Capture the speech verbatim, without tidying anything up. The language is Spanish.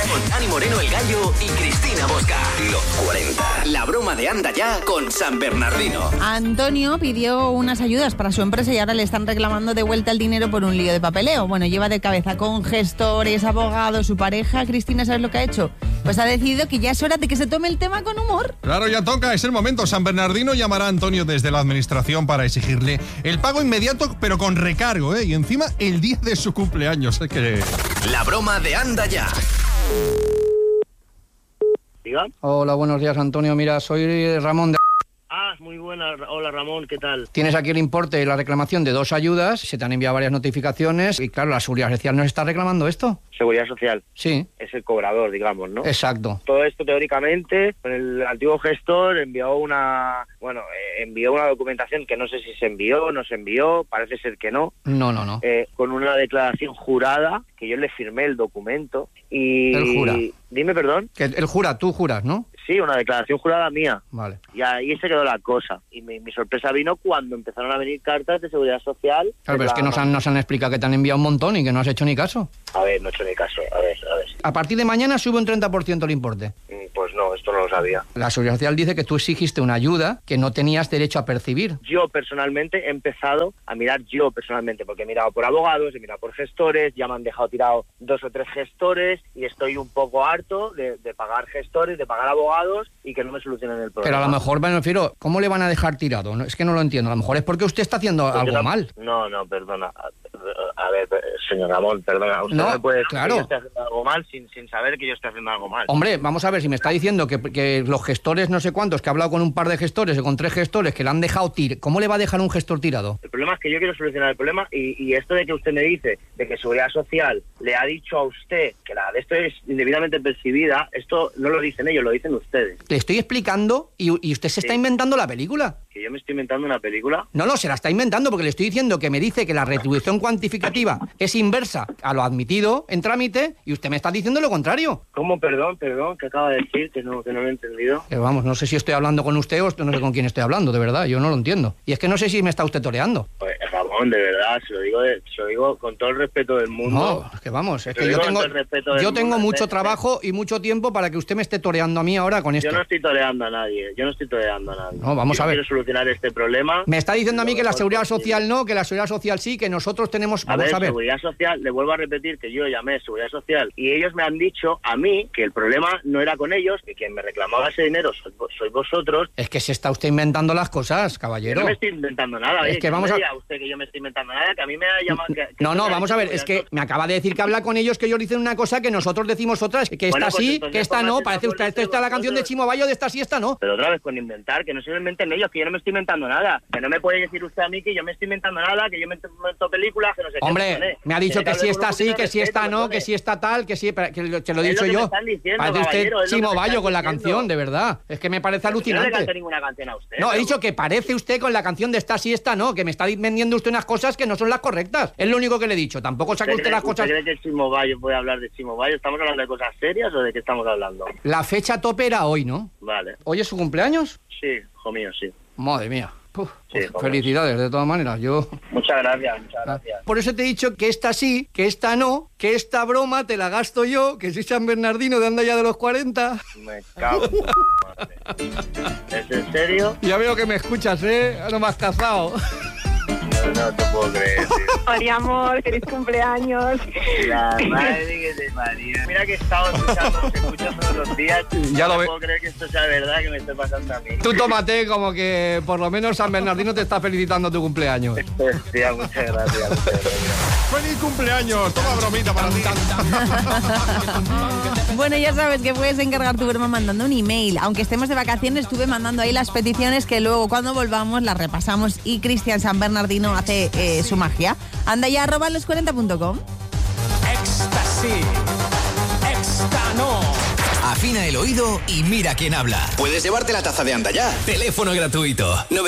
Con Dani Moreno, el Gallo y Cristina Bosca. Los cuarenta. La broma de Anda Ya con San Bernardino. Antonio pidió unas ayudas para su empresa y ahora le están reclamando de vuelta el dinero por un lío de papeleo. Bueno, lleva de cabeza con gestores, abogados, su pareja. Cristina, ¿sabes lo que ha hecho? Pues ha decidido que ya es hora de que se tome el tema con humor. Claro, ya toca, es el momento. San Bernardino llamará a Antonio desde la administración para exigirle el pago inmediato, pero con recargo, ¿eh? Y encima el día de su cumpleaños. Es que... La broma de Anda Ya. ¿Diga? Hola, buenos días, Antonio. Mira, soy Ramón de... Ah, muy buena. Hola, Ramón, ¿qué tal? Tienes aquí el importe de la reclamación de dos ayudas, se te han enviado varias notificaciones y claro, la Seguridad Social nos está reclamando esto. Seguridad Social. Sí. Es el cobrador, digamos, ¿no? Exacto. Todo esto, teóricamente, el antiguo gestor envió una... Bueno, eh, envió una documentación que no sé si se envió o no se envió, parece ser que no. No, no, no. Eh, con una declaración jurada, que yo le firmé el documento y... Él jura. Dime, perdón. Que él jura, tú juras, ¿no? Sí, una declaración jurada mía. Vale. Y ahí se quedó la cosa. Y mi, mi sorpresa vino cuando empezaron a venir cartas de Seguridad Social. Claro, pero es que nos han, nos han explicado que te han enviado un montón y que no has hecho ni caso. A ver, no he hecho ni caso. A ver, a ver. A partir de mañana sube un treinta por ciento el importe. Pues no, esto no lo sabía. La Seguridad Social dice que tú exigiste una ayuda que no tenías derecho a percibir. Yo personalmente he empezado a mirar yo personalmente, porque he mirado por abogados, he mirado por gestores, ya me han dejado tirado dos o tres gestores y estoy un poco harto de, de pagar gestores, de pagar abogados y que no me solucionen el problema. Pero a lo mejor, me refiero, ¿cómo le van a dejar tirado? No, es que no lo entiendo. A lo mejor es porque usted está haciendo Pues algo no, mal. No, no, perdona. A ver, señor Ramón, perdona. Usted No, me puede decir claro. que yo estoy haciendo algo mal sin, sin saber que yo estoy haciendo algo mal. Hombre, vamos a ver, si me está diciendo que, que los gestores no sé cuántos, que ha hablado con un par de gestores o con tres gestores que le han dejado tir... ¿Cómo le va a dejar un gestor tirado? El problema es que yo quiero solucionar el problema y, y esto de que usted me dice de que Seguridad Social le ha dicho a usted que la de esto es indebidamente percibida, esto no lo dicen ellos, lo dicen ustedes. Le estoy explicando y, y usted se está Sí. inventando la película. ¿Que yo me estoy inventando una película? No, no, se la está inventando porque le estoy diciendo que me dice que la retribución cuantificativa es inversa a lo admitido en trámite y usted me está diciendo lo contrario. ¿Cómo? Perdón, perdón, ¿qué acaba de decir? Que no, que no lo he entendido. Eh, vamos, no sé si estoy hablando con usted o no sé con quién estoy hablando, de verdad, yo no lo entiendo. Y es que no sé si me está usted toreando. Pues, Ramón, de verdad, se lo digo, de, se lo digo con todo el respeto del mundo. No, es que vamos, es Te que lo yo digo tengo, con todo el respeto del yo tengo mundo. mucho Ve- trabajo y mucho tiempo para que usted me esté toreando a mí ahora con esto. Yo no estoy toreando a nadie, yo no estoy toreando a nadie. No, vamos Yo a ver. quiero solucionar este problema. Me está diciendo a mí Lo que la mejor Seguridad posible. Social no, que la Seguridad Social sí, que nosotros tenemos... A Vamos ver, a ver. Seguridad Social, le vuelvo a repetir que yo llamé a Seguridad Social y ellos me han dicho a mí que el problema no era con ellos, que quien me reclamaba ese dinero sois, sois vosotros. Es que se está usted inventando las cosas, Yo caballero. no me estoy inventando nada. Es oye, que vamos no a- me diga usted que yo me estoy inventando nada, que a mí me ha llamado... que- que No, no, me ha vamos a dicho ver, es Seguridad que me acaba de decir que habla con ellos, que ellos dicen una cosa, que nosotros decimos otra, que esta Bueno, pues sí, entonces que esta no, póngase parece de usted, acuerdo esta está la canción de vosotros. Chimo Bayo, de esta sí, esta no. Pero otra vez con inventar, que no se lo inventen ellos, que yo no me estoy inventando nada. Que no me puede decir usted a mí que yo me estoy inventando nada, que yo me invento películas, que no sé qué. Hombre, perdone. me ha dicho Tiene que si hablar está con un sí, poquito que de si está respeto, no, perdone. que si está tal, que sí, que lo, que lo he Es dicho lo que me yo. están diciendo, Parece usted caballero, es lo que Chimo me Bayo están con la diciendo. canción, de verdad. Es que me parece Yo no le alucinante. canto ninguna canción a usted. No, he pero- dicho que parece usted con la canción de esta sí, esta no, que me está vendiendo usted unas cosas que no son las correctas. Es lo único que le he dicho. Tampoco saque usted cree- las cosas... ¿Usted cree que Chimo Bayo puede hablar de Chimo Bayo? ¿Estamos hablando de cosas serias o de qué estamos hablando? La fecha tope era hoy, ¿no? Vale. ¿Hoy es su cumpleaños? Sí, hijo mío, sí. Madre mía. Puf, Sí, pues joder. felicidades, de todas maneras. Yo... Muchas gracias, muchas gracias. Por eso te he dicho que esta sí, que esta no, que esta broma te la gasto yo, que soy San Bernardino de Anda Ya de los cuarenta. Me cago en la madre. ¿Es en serio? Ya veo que me escuchas, ¿eh? No me has cazado. No, no te puedo creer, tío. Hola, amor, feliz cumpleaños. La madre que te María. Mira que he estado escuchando, te escucho todos los días. Ya no lo ve- puedo creer que esto sea verdad, que me esté pasando a mí. Tú tómate como que por lo menos San Bernardino te está felicitando tu cumpleaños. Hostia, muchas gracias, muchas gracias. ¡Feliz cumpleaños! Toma bromita para ti. Bueno, ya sabes que puedes encargar tu broma mandando un email. Aunque estemos de vacaciones, estuve mandando ahí las peticiones que luego cuando volvamos las repasamos y Cristian San Bernardino hace eh, su magia. Anda ya arroba los cuarenta punto com. Éxtasis. Éxtano. Afina el oído y mira quién habla. Puedes llevarte la taza de Anda Ya. Teléfono gratuito.